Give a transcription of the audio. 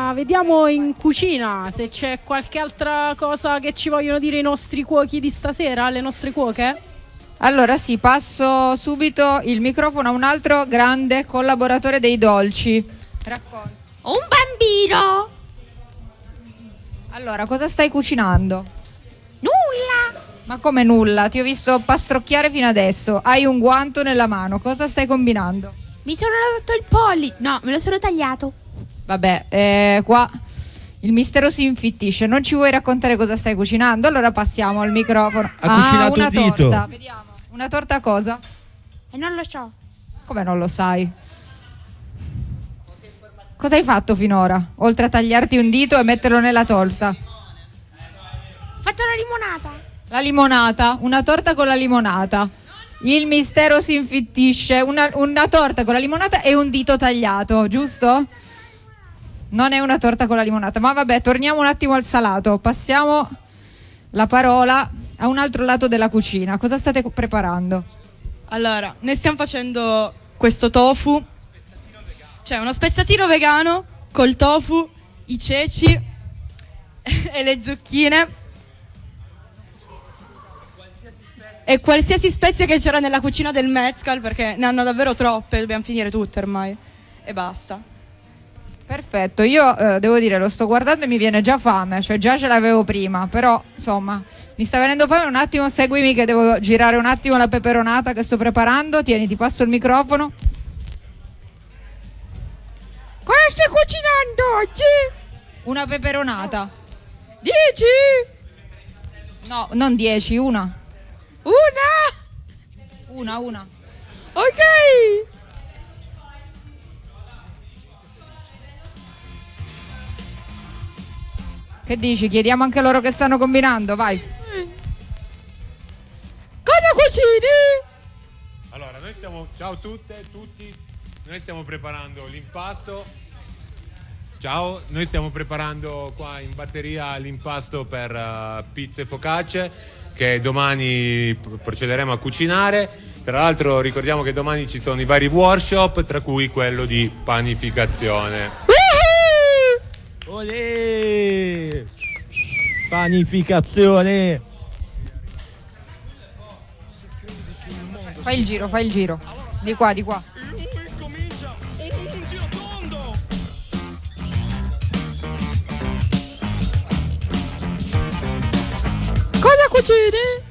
ma vediamo in cucina se c'è qualche altra cosa che ci vogliono dire i nostri cuochi di stasera, le nostre cuoche. Allora sì, passo subito il microfono a un altro grande collaboratore dei dolci. Racconta. Un bambino! Allora, cosa stai cucinando? Nulla! Ma come nulla? Ti ho visto pastrocchiare fino adesso. Hai un guanto nella mano. Cosa stai combinando? Mi sono rotto il pollice. No, me lo sono tagliato. Vabbè, qua il mistero si infittisce. Non ci vuoi raccontare cosa stai cucinando? Allora passiamo al microfono. Ha cucinato una un dito. torta. Vediamo. Una torta cosa? E non lo so. Come non lo sai? Cosa hai fatto finora? Oltre a tagliarti un dito e metterlo nella torta. Ho fatto la limonata. La limonata, una torta con la limonata. Il mistero si infittisce. Una torta con la limonata e un dito tagliato, giusto? Non è una torta con la limonata. Ma vabbè, torniamo un attimo al salato. Passiamo la parola a un altro lato della cucina. Cosa state preparando? Allora, noi stiamo facendo questo tofu, cioè uno spezzatino vegano col tofu, i ceci e le zucchine e qualsiasi spezia che c'era nella cucina del Mezcal, perché ne hanno davvero troppe, dobbiamo finire tutte ormai e basta. Perfetto, io devo dire, lo sto guardando e mi viene già fame, cioè già ce l'avevo prima, però insomma mi sta venendo fame. Un attimo, seguimi che devo girare un attimo la peperonata che sto preparando. Tieni, ti passo il microfono. Cosa stai cucinando oggi? Una peperonata. 10? No, non 10, una. Una. Ok. Che dici? Chiediamo anche loro che stanno combinando, vai. Cosa cucini? Allora, ciao a tutte e tutti, noi stiamo preparando l'impasto. Ciao, noi stiamo preparando qua in batteria l'impasto per pizze e focacce che domani procederemo a cucinare. Tra l'altro ricordiamo che domani ci sono i vari workshop, tra cui quello di panificazione. Olè! Panificazione! Fai il giro. Di qua. Cosa cucini?